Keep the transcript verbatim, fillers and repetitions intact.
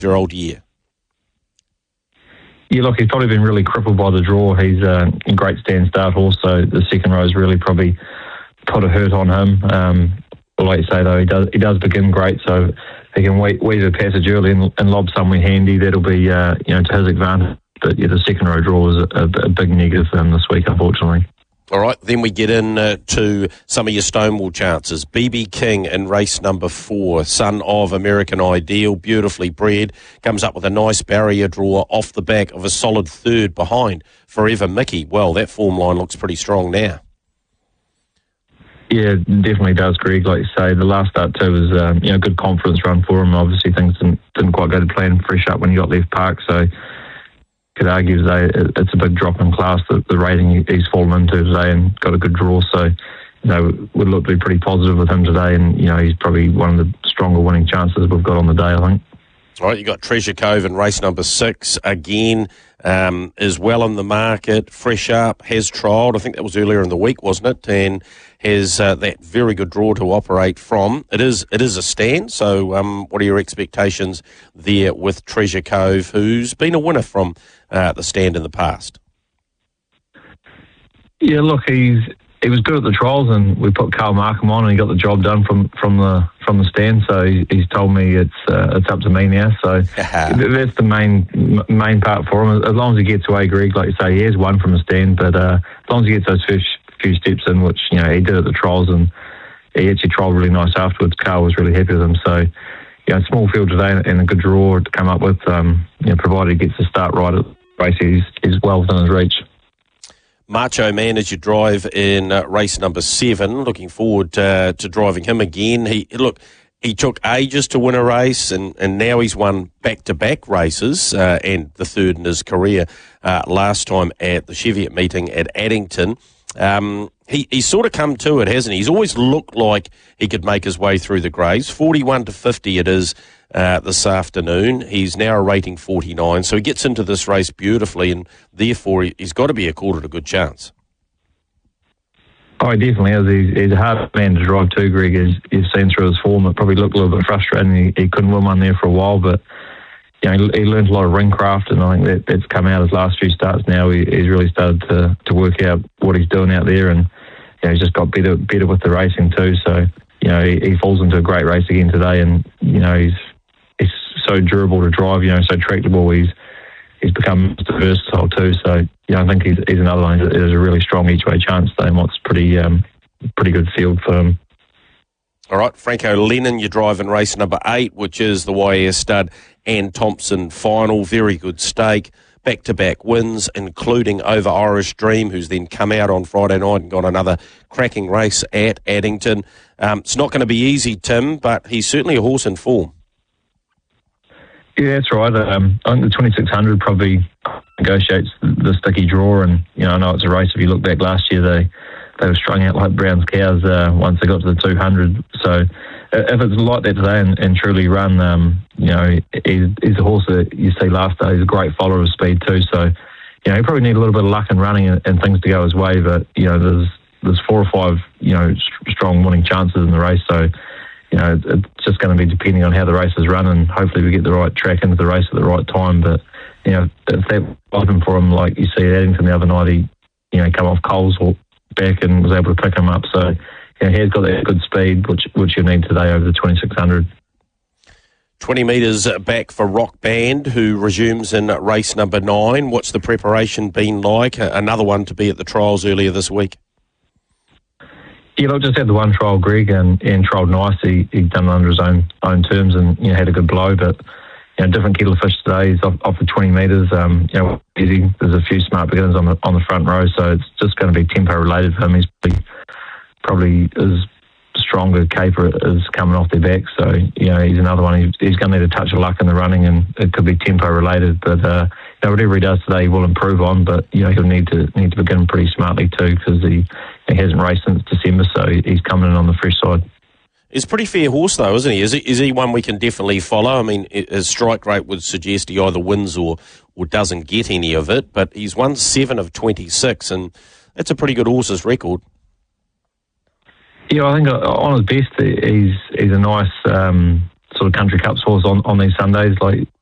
your old year? Yeah, look, he's probably been really crippled by the draw. He's uh, a great stand start horse, so the second row's really probably put a hurt on him. Um, but like you say, though, he does he does begin great, so if he can weave, weave a passage early and, and lob somewhere handy, that'll be uh, you know to his advantage. But yeah, the second row draw is a, a, a big negative for him this week, unfortunately. All right, then we get in uh, to some of your Stonewall chances. B B King in race number four, son of American Ideal, beautifully bred, comes up with a nice barrier draw off the back of a solid third behind Forever Mickey. Well, that form line looks pretty strong now. Yeah, definitely does, Greg. Like you say, the last start too was um, you know good confidence run for him. Obviously, things didn't, didn't quite go to plan fresh up when he got left park, so could argue today it's a big drop in class, the, the rating he's fallen into today, and got a good draw. So, you know, would look to be pretty positive with him today, and you know he's probably one of the stronger winning chances we've got on the day, I think. All right, you got Treasure Cove in race number six again, um, is well in the market, fresh up, has trialled. I think that was earlier in the week, wasn't it? And has uh, that very good draw to operate from. It is it is a stand, so um, what are your expectations there with Treasure Cove, who's been a winner from uh, the stand in the past? Yeah, look, he's he was good at the trials, and we put Carl Markham on, and he got the job done from, from the from the stand. So he, he's told me it's uh, it's up to me now. So that's the main main part for him. As long as he gets away, Greg, like you say, he has won from the stand, but uh, as long as he gets those first few steps in, which you know he did at the trials, and he actually trialled really nice afterwards. Carl was really happy with him. So you know, small field today and a good draw to come up with. Um, you know, provided he gets the start right at the race, he's, he's well within his reach. Macho Man as you drive in uh, race number seven. Looking forward uh, to driving him again. He look, he took ages to win a race, and, and now he's won back-to-back races, uh, and the third in his career uh, last time at the Cheviot meeting at Addington. Um, he, he's sort of come to it, hasn't he? He's always looked like he could make his way through the grades. forty-one to fifty it is uh, this afternoon. He's now a rating forty-nine, so he gets into this race beautifully, and therefore he, he's got to be accorded a good chance. Oh, he definitely is. He's, he's a hard man to drive too, Greg. As you've seen through his form, it probably looked a little bit frustrating. He, he couldn't win one there for a while, but you know, he, he learned a lot of ring craft, and I think that, that's come out his last few starts now. He, he's really started to, to work out what he's doing out there, and you know, he's just got better better with the racing too. So, you know, he, he falls into a great race again today, and you know, he's he's so durable to drive, you know, so tractable. He's he's become versatile too. So, you know, I think he's, he's another one that has a really strong each way chance today, and what's pretty um, pretty good field for him. All right, Franco Lennon, you drive in race number eight, which is the Y S Stud and Thompson final. Very good stake. Back-to-back wins, including over Irish Dream, who's then come out on Friday night and got another cracking race at Addington. Um, it's not going to be easy, Tim, but he's certainly a horse in form. Yeah, that's right. Um, I think the twenty-six hundred probably negotiates the sticky draw, and you know, I know it's a race. If you look back last year, they they were strung out like Brown's cows uh, once they got to the two hundred. So if it's like that today and, and truly run, um, you know, he's, he's a horse that you see last day. He's a great follower of speed too. So, you know, he probably need a little bit of luck in running and, and things to go his way. But, you know, there's there's four or five, you know, st- strong winning chances in the race. So, you know, it's just going to be depending on how the race is run, and hopefully we get the right track into the race at the right time. But, you know, if that wasn't for him, like you see at Addington the other night, he, you know, come off Coles back and was able to pick him up. So, you know, he has got that good speed, which which you need today over the twenty-six hundred. twenty metres back for Rock Band, who resumes in race number nine. What's the preparation been like? Another one to be at the trials earlier this week. Yeah, look, just had the one trial, Greg, and, and trialled nice. He, he'd done it under his own own terms, and you know, had a good blow. But you know, different kettle of fish today. He's off, off the twenty metres. Um, you know, easy. There's a few smart beginners on the on the front row, so it's just going to be tempo related for him. He's probably, probably his stronger caper is coming off their back. So you know, he's another one. He's, he's going to need a touch of luck in the running, and it could be tempo related. But uh, you know, whatever he does today, he will improve on. But you know, he'll need to need to begin pretty smartly too, because he. He hasn't raced since December, so he's coming in on the fresh side. He's a pretty fair horse, though, isn't he? Is he, is he one we can definitely follow? I mean, his strike rate would suggest he either wins or, or doesn't get any of it, but he's won seven of twenty-six, and that's a pretty good horse's record. Yeah, I think on his best, he's he's a nice um, sort of country cups horse on, on these Sundays. Like,